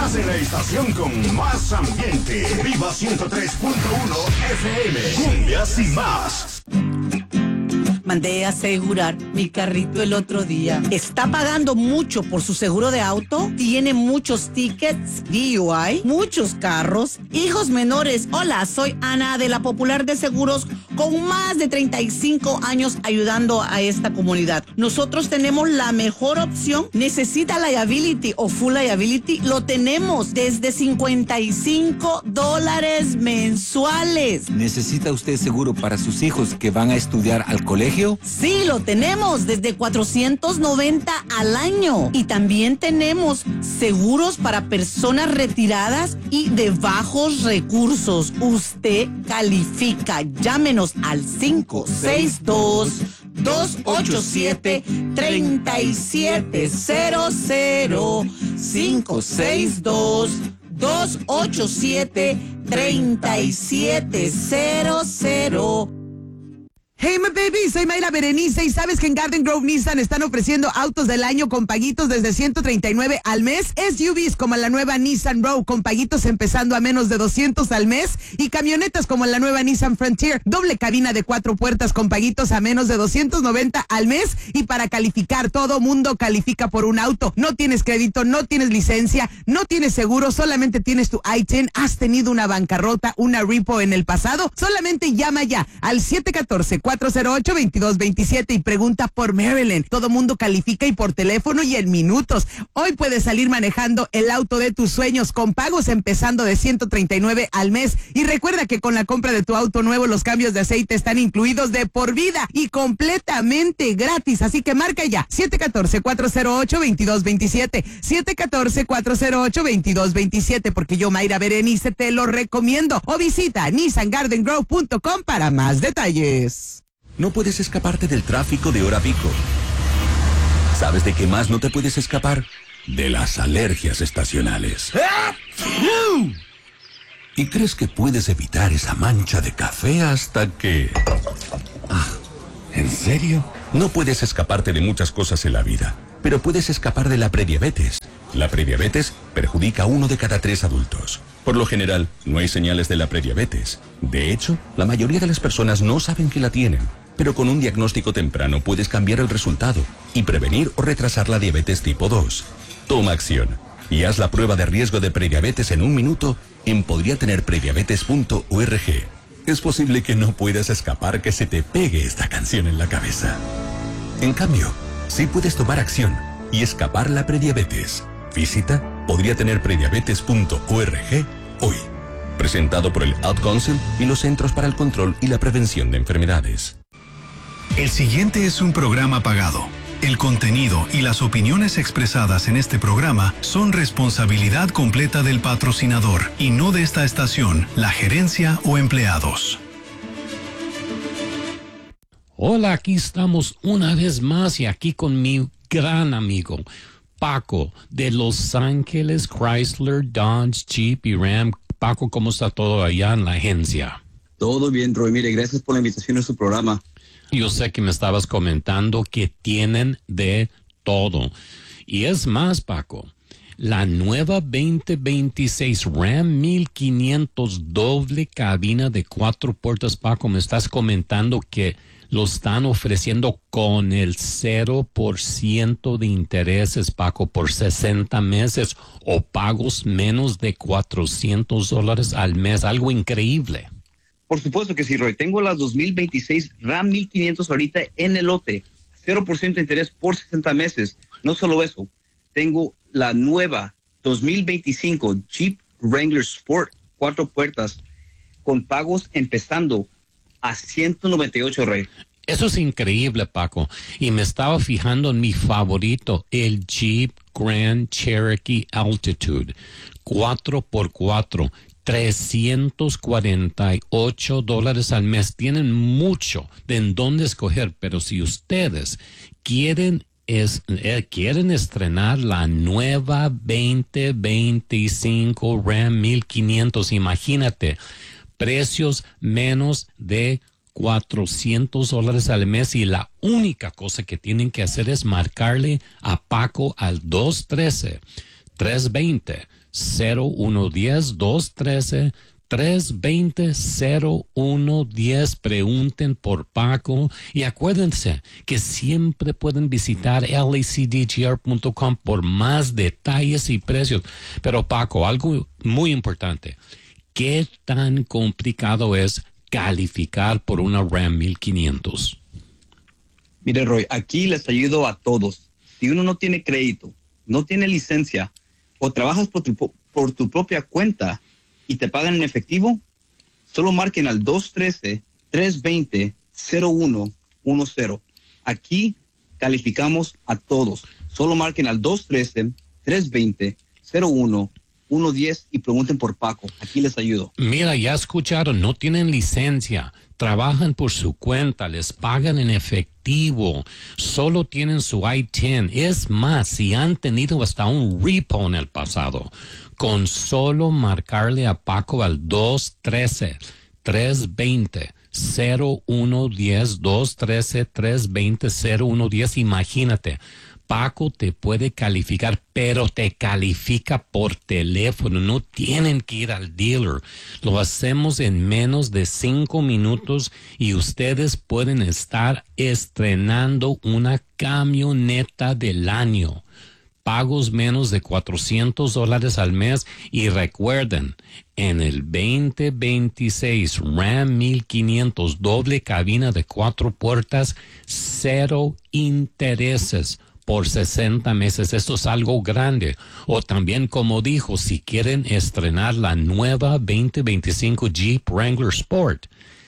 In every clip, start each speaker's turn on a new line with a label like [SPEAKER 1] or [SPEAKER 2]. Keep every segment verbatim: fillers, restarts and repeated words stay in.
[SPEAKER 1] Estás en la estación con más ambiente. Viva ciento tres punto uno F M. Cumbias y más.
[SPEAKER 2] Mandé a asegurar mi carrito el otro día. ¿Está pagando mucho por su seguro de auto? ¿Tiene muchos tickets, D U I, muchos carros, hijos menores? Hola, soy Ana de la Popular de Seguros con más de treinta y cinco años ayudando a esta comunidad. Nosotros tenemos la mejor opción. ¿Necesita liability o full liability? Lo tenemos desde cincuenta y cinco dólares mensuales.
[SPEAKER 3] ¿Necesita usted seguro para sus hijos que van a estudiar al colegio?
[SPEAKER 2] Sí, lo tenemos desde cuatrocientos noventa al año. Y también tenemos seguros para personas retiradas y de bajos recursos. Usted califica. Llámenos al cinco seis dos, dos ocho siete, tres siete cero cero. cinco seis dos, dos ocho siete, tres siete cero cero.
[SPEAKER 4] Hey, my baby, soy Mayra Berenice y sabes que en Garden Grove Nissan están ofreciendo autos del año con paguitos desde ciento treinta y nueve al mes, S U Vs como la nueva Nissan Rogue con paguitos empezando a menos de doscientos al mes y camionetas como la nueva Nissan Frontier, doble cabina de cuatro puertas con paguitos a menos de doscientos noventa al mes. Y para calificar, todo mundo califica por un auto. No tienes crédito, no tienes licencia, no tienes seguro, solamente tienes tu I ten, has tenido una bancarrota, una repo en el pasado, solamente llama ya al siete uno cuatro, cuatro cero ocho, dos dos dos siete y pregunta por Marilyn. Todo mundo califica y por teléfono y en minutos. Hoy puedes salir manejando el auto de tus sueños con pagos empezando de ciento treinta y nueve al mes. Y recuerda que con la compra de tu auto nuevo los cambios de aceite están incluidos de por vida y completamente gratis. Así que marca ya siete uno cuatro, cuatro cero ocho, dos dos dos siete, siete uno cuatro, cuatro cero ocho, dos dos dos siete, porque yo, Mayra Berenice, te lo recomiendo. O visita nissan garden grove punto com para más detalles.
[SPEAKER 5] No puedes escaparte del tráfico de hora pico. ¿Sabes de qué más no te puedes escapar? De las alergias estacionales. ¿Y crees que puedes evitar esa mancha de café hasta que... Ah, ¿en serio? No puedes escaparte de muchas cosas en la vida, pero puedes escapar de la prediabetes. La prediabetes perjudica a uno de cada tres adultos. Por lo general, no hay señales de la prediabetes. De hecho, la mayoría de las personas no saben que la tienen. Pero con un diagnóstico temprano puedes cambiar el resultado y prevenir o retrasar la diabetes tipo dos. Toma acción y haz la prueba de riesgo de prediabetes en un minuto en podría tener prediabetes punto org. Es posible que no puedas escapar que se te pegue esta canción en la cabeza. En cambio, sí puedes tomar acción y escapar la prediabetes. Visita podría tener prediabetes punto org hoy. Presentado por el Ad Council y los Centros para el Control y la Prevención de Enfermedades.
[SPEAKER 6] El siguiente es un programa pagado. El contenido y las opiniones expresadas en este programa son responsabilidad completa del patrocinador y no de esta estación, la gerencia o empleados.
[SPEAKER 7] Hola, aquí estamos una vez más y aquí con mi gran amigo Paco de Los Ángeles Chrysler, Dodge, Jeep y Ram. Paco, ¿cómo está todo allá en la agencia?
[SPEAKER 8] Todo bien, Roy. Mire, gracias por la invitación a su programa.
[SPEAKER 7] Yo sé que me estabas comentando que tienen de todo. Y es más, Paco, la nueva veinte veintiséis Ram mil quinientos doble cabina de cuatro puertas, Paco, me estás comentando que lo están ofreciendo con el cero por ciento de intereses, Paco, por sesenta meses o pagos menos de cuatrocientos dólares al mes. Algo increíble.
[SPEAKER 8] Por supuesto que sí, Roy. Tengo la dos mil veintiséis Ram mil quinientos ahorita en el lote. cero por ciento de interés por sesenta meses. No solo eso, tengo la nueva dos mil veinticinco Jeep Wrangler Sport, cuatro puertas, con pagos empezando a ciento noventa y ocho, Rey.
[SPEAKER 7] Eso es increíble, Paco. Y me estaba fijando en mi favorito, el Jeep Grand Cherokee Altitude, cuatro por cuatro. trescientos cuarenta y ocho dólares al mes. Tienen mucho de en dónde escoger, pero si ustedes quieren, es, eh, quieren estrenar la nueva veinte veinticinco Ram mil quinientos, imagínate, precios menos de cuatrocientos dólares al mes y la única cosa que tienen que hacer es marcarle a Paco al dos uno tres, tres dos cero, cero uno uno cero, dos uno tres, tres dos cero, cero uno uno cero. Pregunten por Paco y acuérdense que siempre pueden visitar L A C D G R punto com por más detalles y precios. Pero Paco, algo muy importante. ¿Qué tan complicado es calificar por una RAM mil quinientos?
[SPEAKER 8] Mire, Roy, aquí les ayudo a todos. Si uno no tiene crédito, no tiene licencia o trabajas por tu, por tu propia cuenta y te pagan en efectivo, solo marquen al dos uno tres, tres dos cero, cero uno uno cero. Aquí calificamos a todos. Solo marquen al dos uno tres, tres dos cero, cero uno uno cero y pregunten por Paco. Aquí les ayudo.
[SPEAKER 7] Mira, ya escucharon, no tienen licencia, trabajan por su cuenta, les pagan en efectivo, solo tienen su I diez. Es más, si han tenido hasta un repo en el pasado, con solo marcarle a Paco al dos uno tres, tres dos cero, cero uno uno cero, dos uno tres, tres dos cero, cero uno uno cero, imagínate. Paco te puede calificar, pero te califica por teléfono. No tienen que ir al dealer. Lo hacemos en menos de cinco minutos y ustedes pueden estar estrenando una camioneta del año. Pagos menos de cuatrocientos dólares al mes. Y recuerden, en el veinte veintiséis RAM mil quinientos doble cabina de cuatro puertas, cero intereses por sesenta meses. Esto es algo grande. O también, como dijo, si quieren estrenar la nueva veinte veinticinco Jeep Wrangler Sport,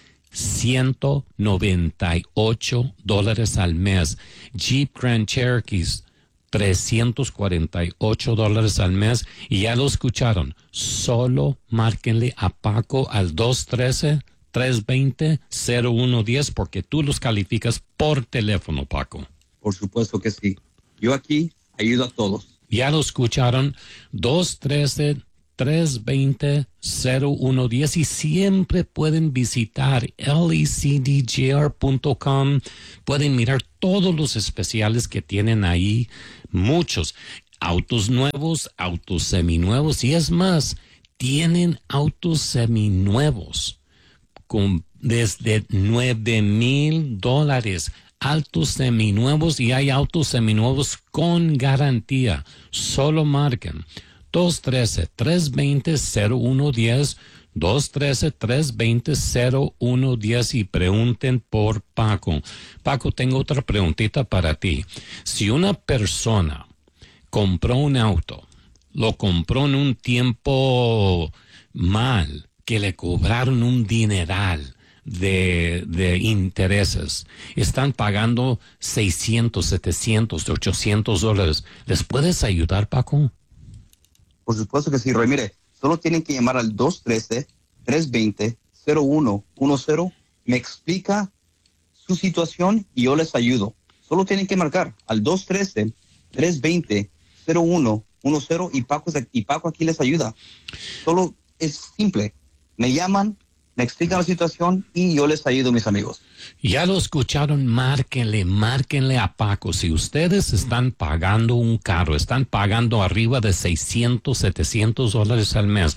[SPEAKER 7] ciento noventa y ocho dólares al mes. Jeep Grand Cherokees, trescientos cuarenta y ocho dólares al mes. Y ya lo escucharon, solo márquenle a Paco al dos uno tres, tres dos cero, cero uno uno cero porque tú los calificas por teléfono, Paco.
[SPEAKER 8] Por supuesto que sí. Yo aquí ayudo a todos.
[SPEAKER 7] Ya lo escucharon, dos uno tres, tres dos cero, cero uno uno cero y siempre pueden visitar L A C D G R punto com. Pueden mirar todos los especiales que tienen ahí, muchos. Autos nuevos, autos seminuevos y es más, tienen autos seminuevos con desde nueve mil dólares. Autos seminuevos y hay autos seminuevos con garantía. Solo marquen dos uno tres, tres dos cero, cero uno uno cero, dos uno tres, tres dos cero, cero uno uno cero y pregunten por Paco. Paco, tengo otra preguntita para ti. Si una persona compró un auto, lo compró en un tiempo mal, que le cobraron un dineral de, de intereses, están pagando seiscientos, setecientos, ochocientos dólares. ¿Les puedes ayudar, Paco?
[SPEAKER 8] Por supuesto que sí, Roy. Mire, solo tienen que llamar al dos uno tres, tres dos cero, cero uno uno cero. Me explica su situación y yo les ayudo. Solo tienen que marcar al dos uno tres, tres dos cero, cero uno uno cero y Paco, y Paco aquí les ayuda. Solo es simple. Me llaman, me explican la situación y yo les ayudo, mis amigos.
[SPEAKER 7] Ya lo escucharon, márquenle, márquenle a Paco. Si ustedes están pagando un carro, están pagando arriba de seiscientos, setecientos dólares al mes,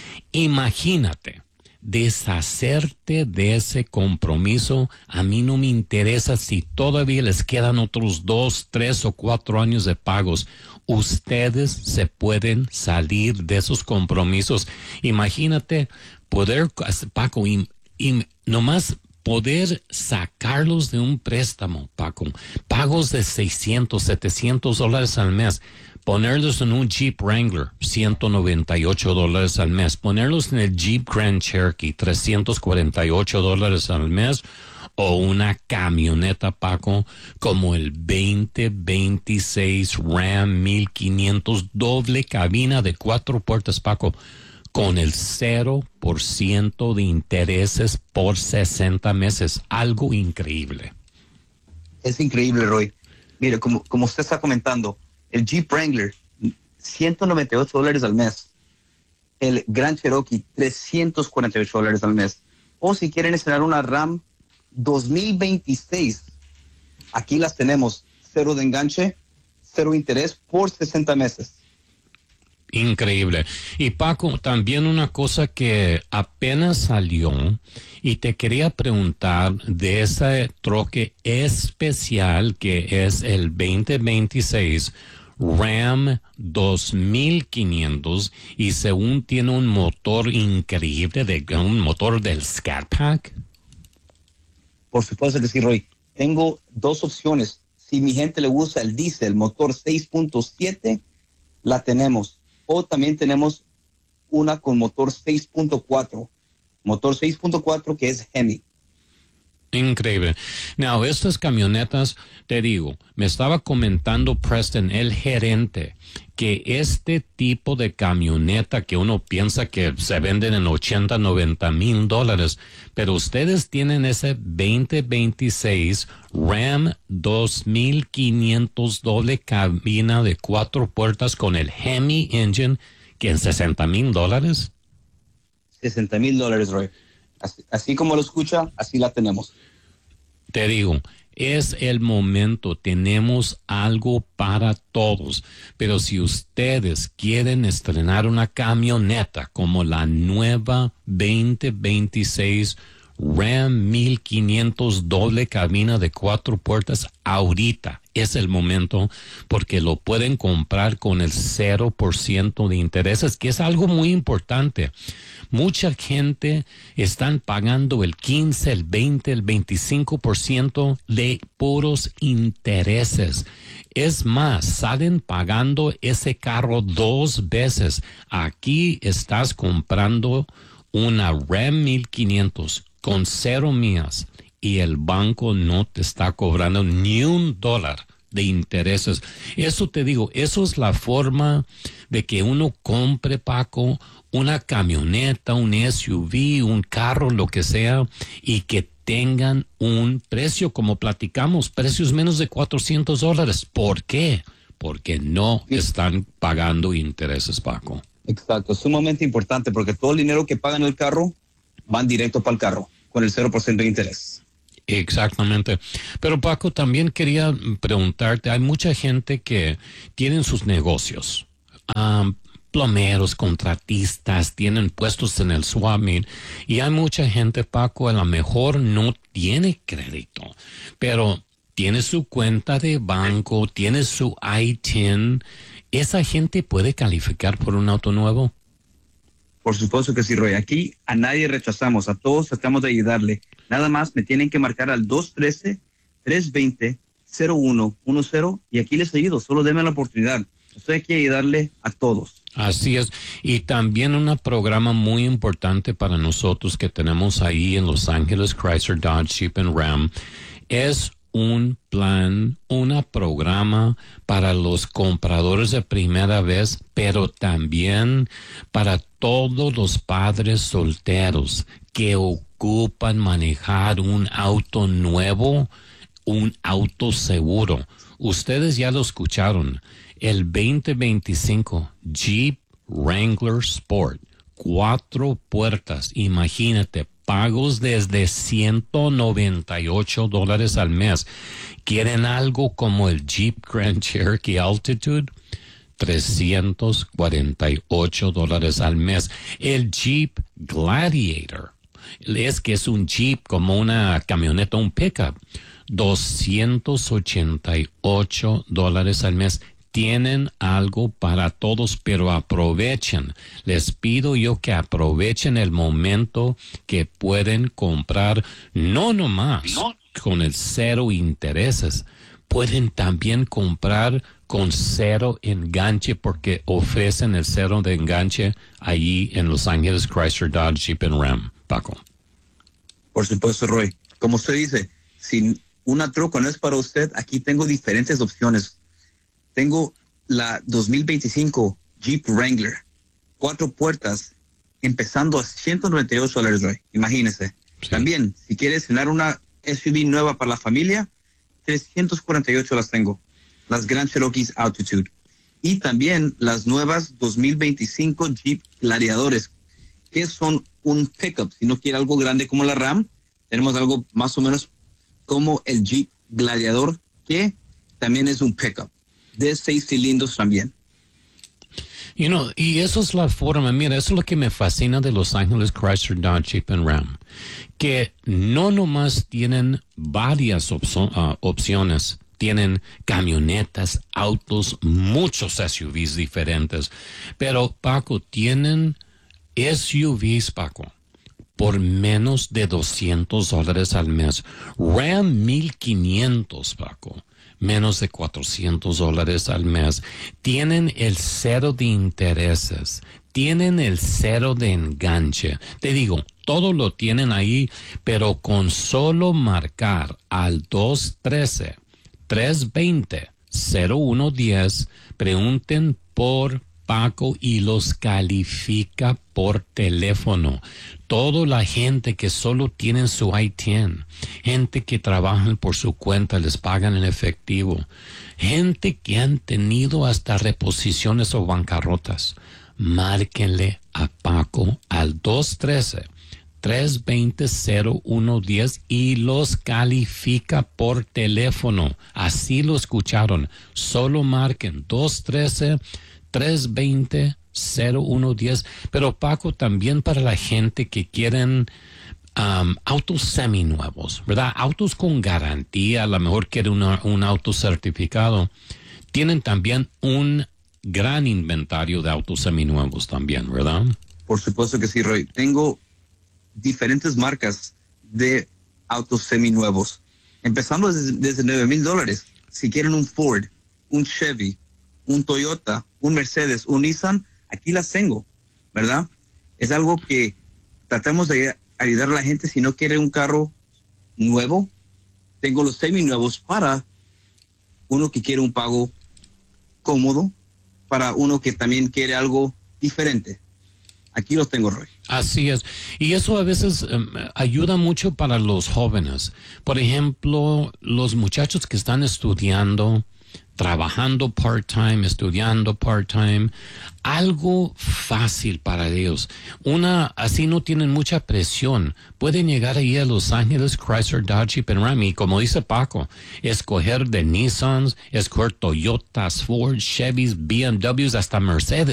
[SPEAKER 7] imagínate deshacerte de ese compromiso. A mí no me interesa si todavía les quedan otros dos, tres o cuatro años de pagos. Ustedes se pueden salir de esos compromisos. Imagínate poder, Paco, y, y nomás poder sacarlos de un préstamo, Paco. Pagos de seiscientos, setecientos dólares al mes. Ponerlos en un Jeep Wrangler, ciento noventa y ocho dólares al mes. Ponerlos en el Jeep Grand Cherokee, trescientos cuarenta y ocho dólares al mes. O una camioneta, Paco, como el veinte veintiséis RAM mil quinientos doble cabina de cuatro puertas, Paco, con el cero por ciento de intereses por sesenta meses. Algo increíble.
[SPEAKER 8] Es increíble, Roy. Mire, como, como usted está comentando, el Jeep Wrangler, ciento noventa y ocho dólares al mes. El Grand Cherokee, trescientos cuarenta y ocho dólares al mes. O si quieren estrenar una RAM dos mil veintiséis, aquí las tenemos. Cero de enganche, cero interés por sesenta meses.
[SPEAKER 7] Increíble. Y Paco, también una cosa que apenas salió y te quería preguntar de ese troque especial que es el veinte veintiséis Ram dos mil quinientos y según tiene un motor increíble, de un motor del Scat Pack.
[SPEAKER 8] Por supuesto que sí, Roy. Tengo dos opciones. Si mi gente le gusta el diésel, motor seis punto siete, la tenemos. O también tenemos una con motor seis punto cuatro. Motor seis punto cuatro que es Hemi.
[SPEAKER 7] Increíble. Now, estas camionetas, te digo, me estaba comentando Preston, el gerente, que este tipo de camioneta que uno piensa que se venden en ochenta, noventa mil dólares, pero ustedes tienen ese veinte veintiséis Ram dos mil quinientos doble cabina de cuatro puertas con el Hemi engine, que en sesenta mil dólares.
[SPEAKER 8] sesenta mil dólares, Roy. Así, así como lo escucha, así la tenemos.
[SPEAKER 7] Te digo, es el momento, tenemos algo para todos, pero si ustedes quieren estrenar una camioneta como la nueva veinte veintiséis Ram mil quinientos doble cabina de cuatro puertas, ahorita es el momento porque lo pueden comprar con el cero por ciento de intereses, que es algo muy importante. Mucha gente están pagando el quince, el veinte, el veinticinco por ciento de puros intereses. Es más, salen pagando ese carro dos veces. Aquí estás comprando una Ram mil quinientos con cero millas y el banco no te está cobrando ni un dólar de intereses. Eso te digo, eso es la forma de que uno compre, Paco, una camioneta, un S U V, un carro, lo que sea, y que tengan un precio, como platicamos, precios menos de cuatrocientos dólares. ¿Por qué? Porque no están pagando intereses, Paco.
[SPEAKER 8] Exacto, sumamente importante porque todo el dinero que pagan el carro van directo para el carro con el cero por ciento de interés.
[SPEAKER 7] Exactamente. Pero Paco, también quería preguntarte, hay mucha gente que tienen sus negocios, um, plomeros, contratistas, tienen puestos en el swap meet, y hay mucha gente, Paco, a lo mejor no tiene crédito, pero tiene su cuenta de banco, tiene su I T I N. ¿Esa gente puede calificar por un auto nuevo?
[SPEAKER 8] Por supuesto que sí, Roy. Aquí a nadie rechazamos, a todos tratamos de ayudarle. Nada más me tienen que marcar al dos uno tres, tres dos cero, cero uno uno cero y aquí les ayudo. Solo denme la oportunidad. Estoy aquí a ayudarle a todos.
[SPEAKER 7] Así es. Y también un programa muy importante para nosotros que tenemos ahí en Los Ángeles, Chrysler, Dodge, Jeep and Ram, es un plan, un programa para los compradores de primera vez, pero también para todos los padres solteros que ocupan manejar un auto nuevo, un auto seguro. Ustedes ya lo escucharon, el veinte veinticinco Jeep Wrangler Sport, cuatro puertas, imagínate, pagos desde ciento noventa y ocho dólares al mes. ¿Quieren algo como el Jeep Grand Cherokee Altitude? trescientos cuarenta y ocho dólares al mes. El Jeep Gladiator, es que es un Jeep como una camioneta, un pickup, doscientos ochenta y ocho dólares al mes. Tienen algo para todos, pero aprovechen. Les pido yo que aprovechen el momento que pueden comprar, no nomás no. con el cero intereses, pueden también comprar con cero enganche porque ofrecen el cero de enganche allí en Los Ángeles, Chrysler, Dodge, Jeep and Ram. Paco.
[SPEAKER 8] Por supuesto, Roy. Como usted dice, si una troca no es para usted, aquí tengo diferentes opciones. Tengo la dos mil veinticinco Jeep Wrangler, cuatro puertas, empezando a ciento noventa y ocho dólares, Roy. Imagínese. Sí. También, si quieres cenar una S U V nueva para la familia, trescientos cuarenta y ocho las tengo. Las Grand Cherokee Altitude. Y también las nuevas dos mil veinticinco Jeep Gladiadores, que son un pickup. Si no quiere algo grande como la Ram, tenemos algo más o menos como el Jeep Gladiador, que también es un pickup. De seis cilindros también.
[SPEAKER 7] You know, y eso es la forma, mira, eso es lo que me fascina de Los Ángeles Chrysler Dodge Jeep and Ram, que no nomás tienen varias opso- uh, opciones, tienen camionetas, autos, muchos S U Vs diferentes, pero Paco, tienen S U Vs, Paco, por menos de doscientos dólares al mes. Ram mil quinientos, Paco, menos de cuatrocientos dólares al mes. Tienen el cero de intereses, tienen el cero de enganche. Te digo, todo lo tienen ahí, pero con solo marcar al dos uno tres, tres dos cero, cero uno uno cero, pregunten por Paco y los califica por teléfono. Toda la gente que solo tienen su I ten, gente que trabajan por su cuenta, les pagan en efectivo, gente que han tenido hasta reposiciones o bancarrotas, márquenle a Paco al dos uno tres, tres dos cero, cero uno uno cero y los califica por teléfono. Así lo escucharon. Solo marquen dos uno tres, tres dos cero, cero uno uno cero. Pero Paco, también para la gente que quieren um, autos seminuevos, ¿verdad? Autos con garantía, a lo mejor quieren una, un auto certificado. Tienen también un gran inventario de autos seminuevos también, ¿verdad?
[SPEAKER 8] Por supuesto que sí, Roy. Tengo diferentes marcas de autos seminuevos, empezando desde, desde nueve mil dólares. Si quieren un Ford, un Chevy, un Toyota, un Mercedes, un Nissan, aquí las tengo, ¿verdad? Es algo que tratamos de ayudar a la gente. Si no quiere un carro nuevo, tengo los seminuevos para uno que quiere un pago cómodo, para uno que también quiere algo diferente. Aquí los tengo, Roy.
[SPEAKER 7] Así es. Y eso a veces um, ayuda mucho para los jóvenes. Por ejemplo, los muchachos que están estudiando, trabajando part-time, estudiando part-time, algo fácil para ellos. Una, así no tienen mucha presión. Pueden llegar ahí a Los Ángeles Chrysler Dodge Jeep and Ram y, como dice Paco, escoger de Nissans, escoger Toyotas, Ford, Chevys, B M Ws, hasta Mercedes.